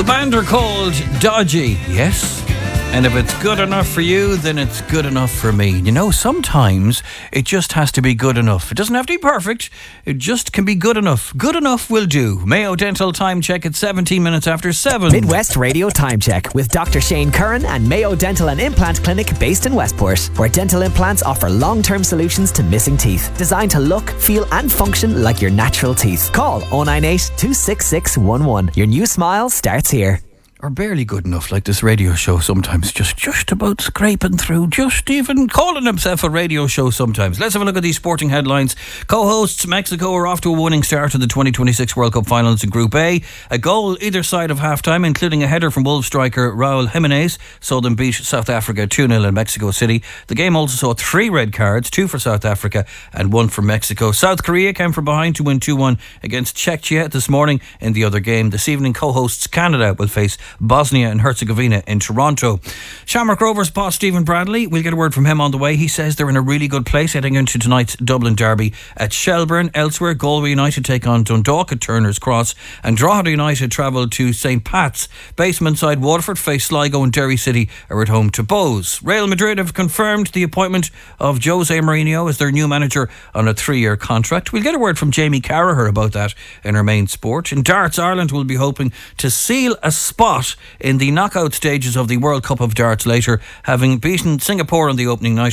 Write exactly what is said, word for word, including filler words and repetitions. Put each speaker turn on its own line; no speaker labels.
The band are called Dodgy, yes? And if it's good enough for you, then it's good enough for me. You know, sometimes it just has to be good enough. It doesn't have to be perfect. It just can be good enough. Good enough will do. Mayo Dental Time Check at seventeen minutes after seven.
Midwest Radio Time Check with Doctor Shane Curran and Mayo Dental and Implant Clinic based in Westport, where dental implants offer long-term solutions to missing teeth, designed to look, feel and function like your natural teeth. Call oh nine eight, two six six one one. Your new smile starts here.
Or barely good enough, like this radio show sometimes, just just about scraping through, just even calling himself a radio show sometimes. Let's have a look at these sporting headlines. Co-hosts Mexico are off to a winning start in the twenty twenty-six World Cup finals in Group A. A goal either side of half-time, including a header from Wolves striker Raul Jimenez, saw them beat South Africa two nil in Mexico City. The game also saw three red cards, two for South Africa and one for Mexico. South Korea came from behind to win two one against Czechia this morning in the other game. This evening, co-hosts Canada will face Bosnia and Herzegovina in Toronto. Shamrock Rovers boss Stephen Bradley, we'll get a word from him on the way. He says they're in a really good place heading into tonight's Dublin derby at Shelbourne. Elsewhere, Galway United take on Dundalk at Turner's Cross, and Drogheda United travel to St Pat's. Basement side Waterford face Sligo, and Derry City are at home to Bows. Real Madrid have confirmed the appointment of Jose Mourinho as their new manager on a three-year contract. We'll get a word from Jamie Carragher about that in our main sport. In darts, Ireland will be hoping to seal a spot in the knockout stages of the World Cup of Darts later, having beaten Singapore on the opening night.